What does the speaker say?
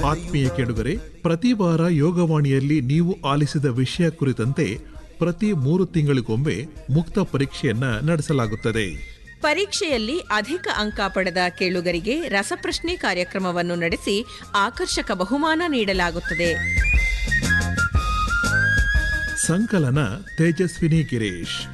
ಆತ್ಮೀಯ ಕೇಳುಗರೆ, ಪ್ರತಿ ವಾರ ಯೋಗವಾಣಿಯಲ್ಲಿ ನೀವು ಆಲಿಸಿದ ವಿಷಯ ಕುರಿತಂತೆ ಪ್ರತಿ 3 ತಿಂಗಳಿಗೊಮ್ಮೆ ಮುಕ್ತ ಪರೀಕ್ಷೆಯನ್ನ ನಡೆಸಲಾಗುತ್ತದೆ. ಪರೀಕ್ಷೆಯಲ್ಲಿ ಅಧಿಕ ಅಂಕ ಪಡೆದ ಕೇಳುಗರಿಗೆ ರಸಪ್ರಶ್ನೆ ಕಾರ್ಯಕ್ರಮವನ್ನು ನಡೆಸಿ ಆಕರ್ಷಕ ಬಹುಮಾನ ನೀಡಲಾಗುತ್ತದೆ. ಸಂಕಲನ ತೇಜಸ್ವಿನಿ ಗಿರೀಶ್,